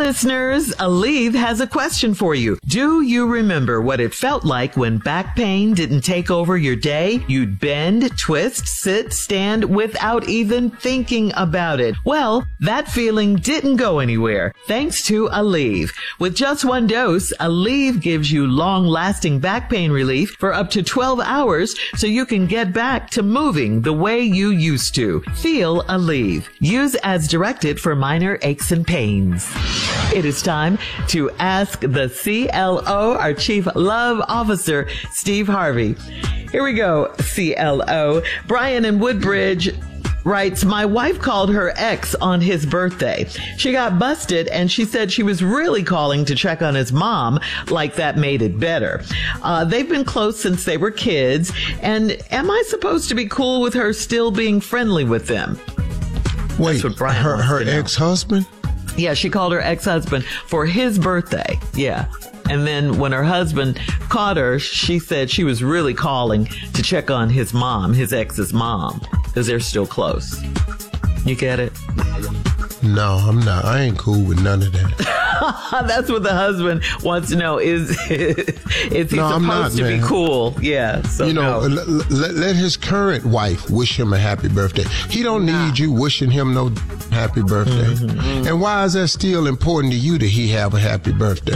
listeners, Aleve has a question for you. Do you remember what it felt like when back pain didn't take over your day? You'd bend, twist, sit, stand without even thinking about it. Well, that feeling didn't go anywhere thanks to Aleve. With just one dose, Aleve gives you long-lasting back pain relief for up to 12 hours so you can get back to moving the way you used to. Feel Aleve. Use as directed for minor aches and pains. It is time to ask the CLO, our Chief Love Officer, Steve Harvey. Here we go, CLO. Brian in Woodbridge writes, my wife called her ex on his birthday. She got busted and she said she was really calling to check on his mom, like that made it better. They've been close since they were kids, and am I supposed to be cool with her still being friendly with them? Wait, her ex-husband? Yeah, she called her ex-husband for his birthday. Yeah. And then when her husband caught her, she said she was really calling to check on his mom, his ex's mom, because they're still close. You get it? No, I'm not. I ain't cool with none of that. That's what the husband wants to know. Is he supposed to be cool? Yeah. So let his current wife wish him a happy birthday. He don't need you wishing him no happy birthday. Mm-hmm. And why is that still important to you that he have a happy birthday?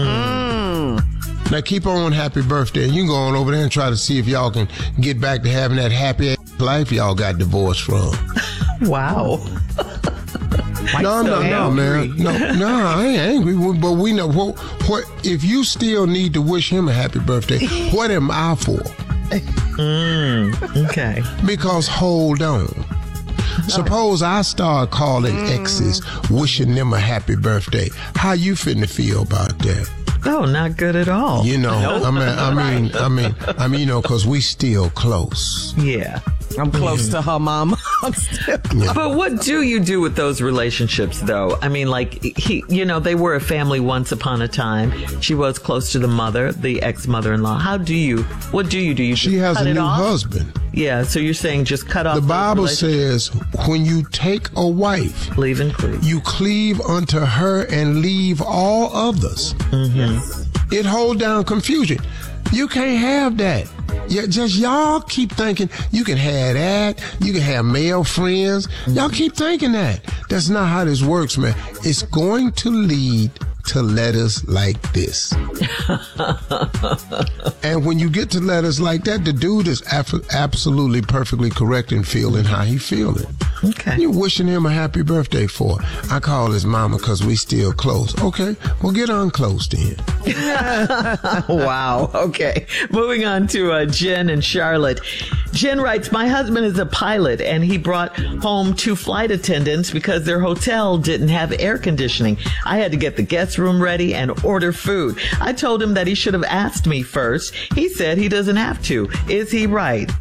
Now keep on happy birthday. You can go on over there and try to see if y'all can get back to having that happy life y'all got divorced from. Wow. No, man. No, I ain't angry. But we know what if you still need to wish him a happy birthday, what am I for? Okay. Because hold on. Suppose I start calling exes, wishing them a happy birthday. How you finna feel about that? Oh, not good at all. You know, I mean, because we still close. Yeah. I'm close to her mom. Yeah. But what do you do with those relationships, though? I mean, like, they were a family once upon a time. She was close to the mother, the ex-mother-in-law. What do you do? She has a new husband. Yeah, so you're saying just cut off. The Bible says when you take a wife, leave and cleave. You cleave unto her and leave all others. Mm-hmm. Yes. It hold down confusion. You can't have that. Y'all keep thinking you can have that. You can have male friends. Y'all keep thinking that. That's not how this works, man. It's going to lead to letters like this. And when you get to letters like that, the dude is absolutely perfectly correct in feeling how he feeling. Okay. You're wishing him a happy birthday for. I call his mama because we still close. Okay, well get unclose then. Wow. Okay. Moving on to Jen and Charlotte. Jen writes, my husband is a pilot and he brought home 2 flight attendants because their hotel didn't have air conditioning. I had to get the guest room ready and order food. I told him that he should have asked me first. He said he doesn't have to. Is he right?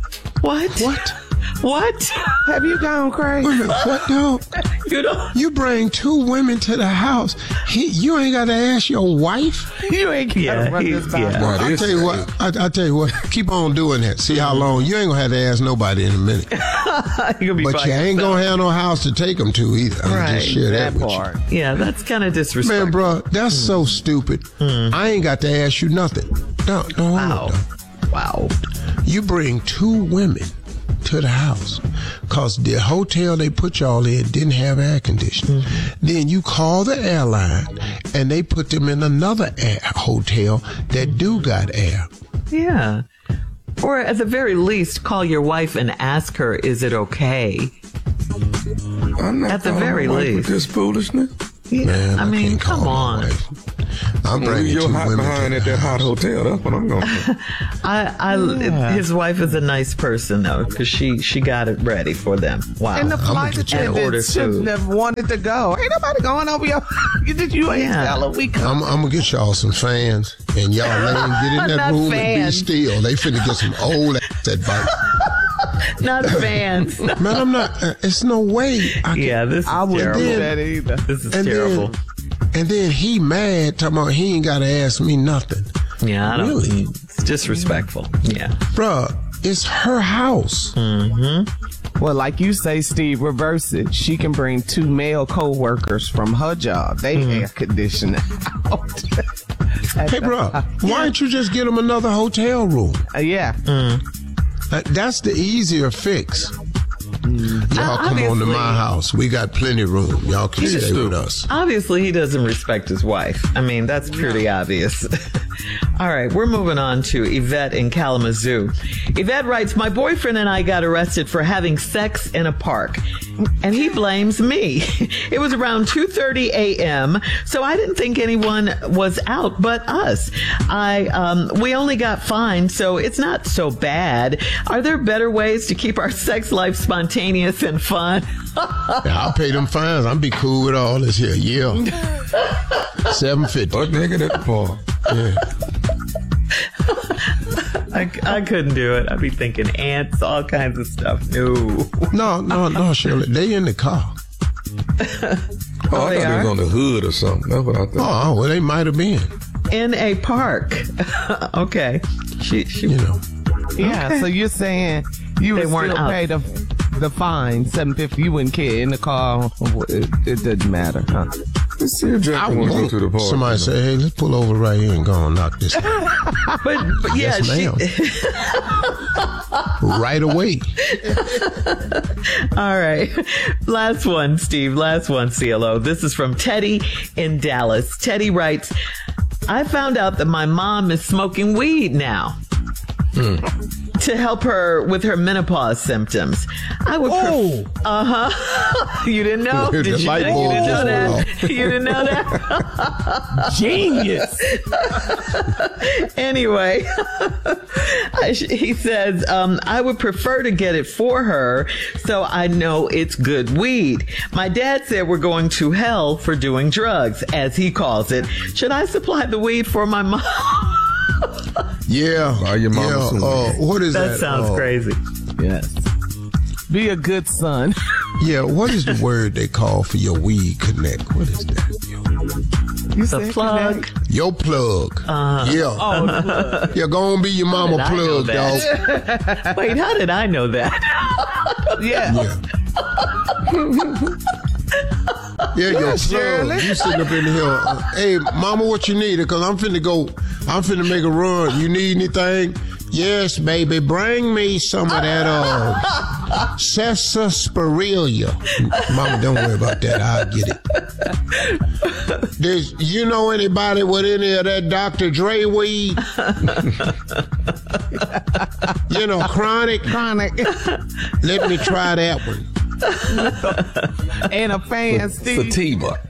What? Have you gone crazy? Wait a minute, what no? You bring 2 women to the house. You ain't got to ask your wife? You ain't got to run this by. I tell you what, keep on doing that. See how long. You ain't going to have to ask nobody in a minute. But you ain't going to have no house to take them to either. I'm just share that with part. You. Yeah, that's kind of disrespectful. Man, bro, that's so stupid. I ain't got to ask you nothing. No. Wow. You bring 2 women to the house because the hotel they put y'all in didn't have air conditioning. Then you call the airline and they put them in another hotel that do got air. Yeah. Or at the very least, call your wife and ask her, is it okay? I'm not at the very least. With this foolishness. Yeah, Man, I mean, come on. I'm bringing your 2 hot women behind at that hot hotel. That's what I'm going to do. His wife is a nice person, though, because she got it ready for them. Wow. And the flight attendant shouldn't have wanted to go. Ain't nobody going over your... You ain't tell her we come. I'm going to get y'all some fans, and y'all let them get in that room and be still. They finna get some old ass advice. Not fans. Man, I'm not. It's no way. This is terrible. That either. This is terrible. And then he mad, talking about he ain't got to ask me nothing. Yeah, I don't. Really? It's disrespectful. Yeah. Bruh, it's her house. Mm-hmm. Well, like you say, Steve, reverse it. She can bring 2 male co-workers from her job. They air condition out. Hey, bro, why don't you just get them another hotel room? Yeah. That's the easier fix. Y'all come on to my house. We got plenty of room. Y'all can stay with us. Obviously, he doesn't respect his wife. I mean, that's pretty obvious. All right, we're moving on to Yvette in Kalamazoo. Yvette writes, my boyfriend and I got arrested for having sex in a park, and he blames me. It was around 2:30 a.m., so I didn't think anyone was out but us. We only got fined, so it's not so bad. Are there better ways to keep our sex life spontaneous and fun? I'll pay them fines. I'll be cool with all this here. Yeah. $7.50. Butt naked at the park. Yeah. I couldn't do it. I'd be thinking ants, all kinds of stuff. No, Shirley. They in the car. I thought they was on the hood or something. That's what I thought. Oh, well, they might have been. In a park. Okay. She Yeah, okay. So you're saying you would still pay the fine, $7.50. You wouldn't care in the car. It doesn't matter, huh? Somebody say, hey, let's pull over right here and go and knock this out. but yeah, yes, ma'am. Right away. All right. Last one, Steve. Last one, CLO. This is from Teddy in Dallas. Teddy writes, I found out that my mom is smoking weed now. To help her with her menopause symptoms. I would You didn't know? Did you? You didn't know that? You didn't know that? Genius. Anyway, he says, I would prefer to get it for her so I know it's good weed. My dad said we're going to hell for doing drugs, as he calls it. Should I supply the weed for my mom? Yeah. What is that? That sounds crazy. Yes. Be a good son. Yeah, what is the word they call for your weed connect? What is that? The plug. Connect? Your plug. Yeah. Oh, the plug. Yeah, go on be your mama plug, dog. Wait, how did I know that? Yeah. Yeah, your plug. You sitting up in here. Hey, mama, what you need? Because I'm finna make a run. You need anything? Yes, baby. Bring me some of that sarsaparilla. Mama, don't worry about that. I'll get it. You know anybody with any of that Dr. Dre weed? Chronic. Let me try that one. And a fan, Steve. Sativa.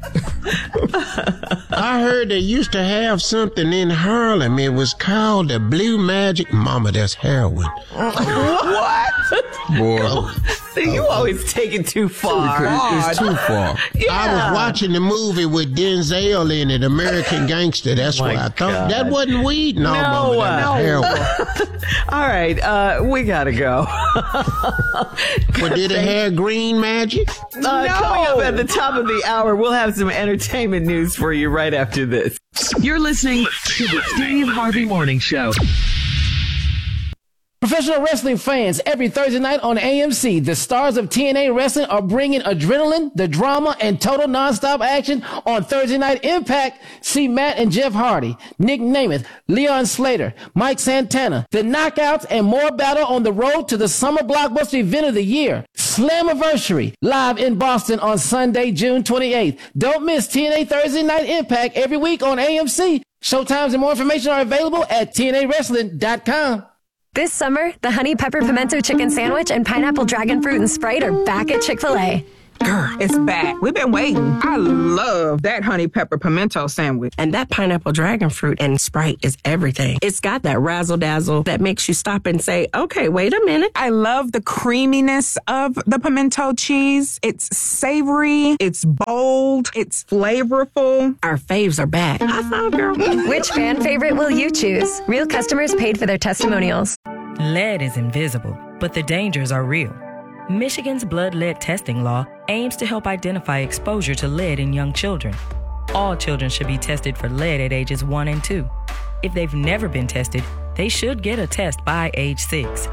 I heard they used to have something in Harlem. It was called the Blue Magic. Mama, that's heroin. What? Boy. See, you always take it too far. It's too far. Yeah. I was watching the movie with Denzel in it, American Gangster. That's why I thought that wasn't weed. No, Mama, that was heroin. All right, we gotta go. But did it have green magic? Coming up at the top of the hour, we'll have some entertainment news for you right after this. You're listening to the Steve Harvey Morning Show. Professional wrestling fans, every Thursday night on AMC, the stars of TNA Wrestling are bringing adrenaline, the drama, and total nonstop action on Thursday Night Impact. See Matt and Jeff Hardy, Nick Namath, Leon Slater, Mike Santana, the Knockouts, and more battle on the road to the summer blockbuster event of the year, Slammiversary, live in Boston on Sunday, June 28th. Don't miss TNA Thursday Night Impact every week on AMC. Showtimes and more information are available at TNAWrestling.com. This summer, the Honey Pepper Pimento Chicken Sandwich and Pineapple Dragon Fruit and Sprite are back at Chick-fil-A. Girl, it's back. We've been waiting. I love that Honey Pepper Pimento Sandwich. And that Pineapple Dragon Fruit and Sprite is everything. It's got that razzle-dazzle that makes you stop and say, okay, wait a minute. I love the creaminess of the pimento cheese. It's savory. It's bold. It's flavorful. Our faves are back. High five, girl. Which fan favorite will you choose? Real customers paid for their testimonials. Lead is invisible, but the dangers are real. Michigan's blood lead testing law aims to help identify exposure to lead in young children. All children should be tested for lead at ages 1 and 2. If they've never been tested, they should get a test by age 6.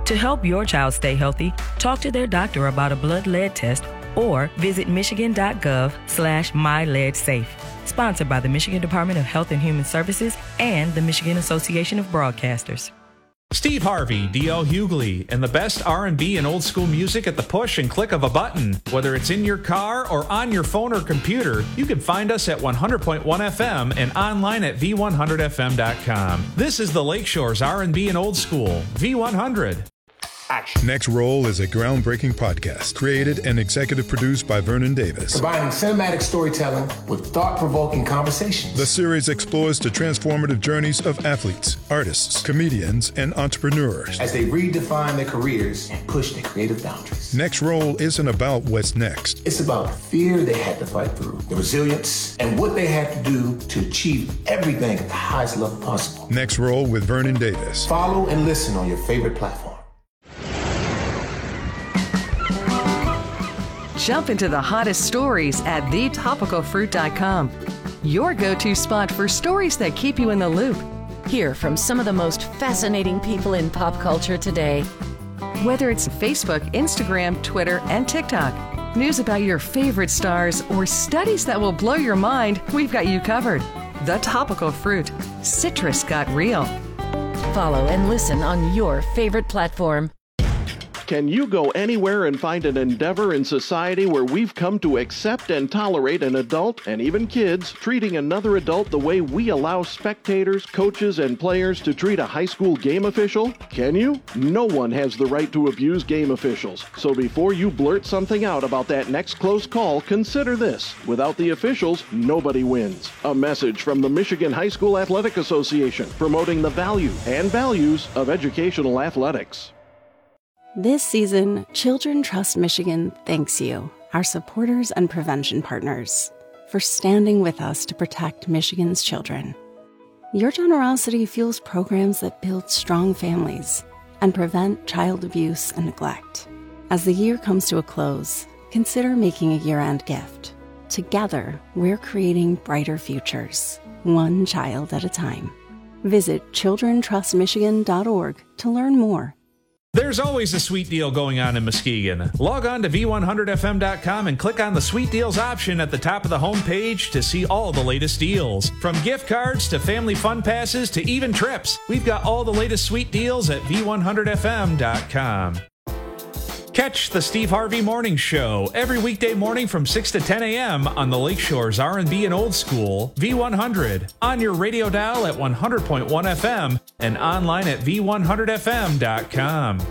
To help your child stay healthy, talk to their doctor about a blood lead test or visit michigan.gov/myleadsafe. Sponsored by the Michigan Department of Health and Human Services and the Michigan Association of Broadcasters. Steve Harvey, D.L. Hughley, and the best R&B and old school music at the push and click of a button. Whether it's in your car or on your phone or computer, you can find us at 100.1 FM and online at v100fm.com. This is the Lakeshore's R&B and old school, V100. Action. Next Roll is a groundbreaking podcast created and executive produced by Vernon Davis. Combining cinematic storytelling with thought-provoking conversations. The series explores the transformative journeys of athletes, artists, comedians, and entrepreneurs as they redefine their careers and push their creative boundaries. Next Roll isn't about what's next. It's about the fear they had to fight through, the resilience, and what they had to do to achieve everything at the highest level possible. Next Roll with Vernon Davis. Follow and listen on your favorite platform. Jump into the hottest stories at thetopicalfruit.com. Your go-to spot for stories that keep you in the loop. Hear from some of the most fascinating people in pop culture today. Whether it's Facebook, Instagram, Twitter, and TikTok, news about your favorite stars, or studies that will blow your mind, we've got you covered. The Topical Fruit. Citrus got real. Follow and listen on your favorite platform. Can you go anywhere and find an endeavor in society where we've come to accept and tolerate an adult, and even kids, treating another adult the way we allow spectators, coaches, and players to treat a high school game official? Can you? No one has the right to abuse game officials. So before you blurt something out about that next close call, consider this. Without the officials, nobody wins. A message from the Michigan High School Athletic Association, promoting the value and values of educational athletics. This season, Children Trust Michigan thanks you, our supporters and prevention partners, for standing with us to protect Michigan's children. Your generosity fuels programs that build strong families and prevent child abuse and neglect. As the year comes to a close, consider making a year-end gift. Together, we're creating brighter futures, one child at a time. Visit childrentrustmichigan.org to learn more. There's always a sweet deal going on in Muskegon. Log on to v100fm.com and click on the Sweet Deals option at the top of the homepage to see all the latest deals. From gift cards to family fun passes to even trips, we've got all the latest sweet deals at v100fm.com. Catch the Steve Harvey Morning Show every weekday morning from 6 to 10 a.m. on the Lakeshore's R&B and Old School, V100, on your radio dial at 100.1 FM and online at v100fm.com.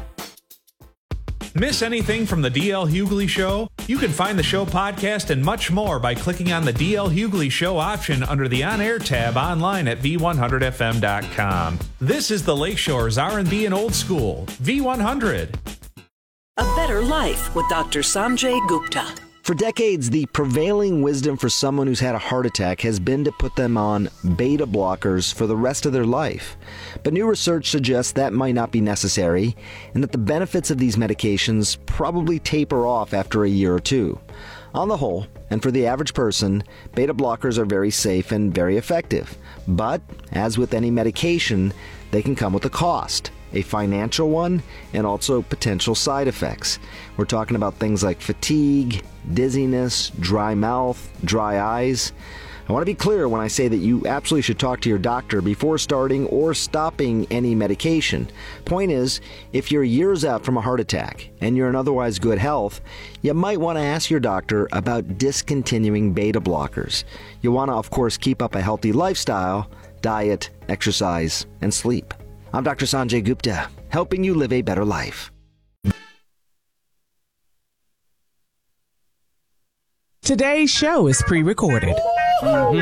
Miss anything from the D.L. Hughley Show? You can find the show podcast and much more by clicking on the D.L. Hughley Show option under the On Air tab online at v100fm.com. This is the Lakeshore's R&B and Old School, V100. A Better Life with Dr. Sanjay Gupta. For decades, the prevailing wisdom for someone who's had a heart attack has been to put them on beta blockers for the rest of their life. But new research suggests that might not be necessary, and that the benefits of these medications probably taper off after a year or two. On the whole, and for the average person, beta blockers are very safe and very effective. But, as with any medication, they can come with a cost. A financial one, and also potential side effects. We're talking about things like fatigue, dizziness, dry mouth, dry eyes. I want to be clear when I say that you absolutely should talk to your doctor before starting or stopping any medication. Point is, if you're years out from a heart attack and you're in otherwise good health, you might want to ask your doctor about discontinuing beta blockers. You'll want to, of course, keep up a healthy lifestyle, diet, exercise, and sleep. I'm Dr. Sanjay Gupta, helping you live a better life. Today's show is pre-recorded.